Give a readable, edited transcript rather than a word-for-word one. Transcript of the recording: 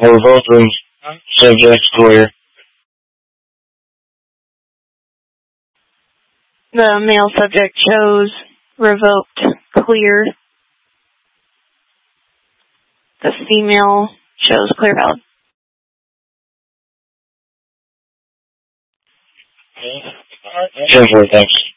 Or both of them subjects clear. The male subject chose revoked clear. The female chose clear valid. 10-4, thanks.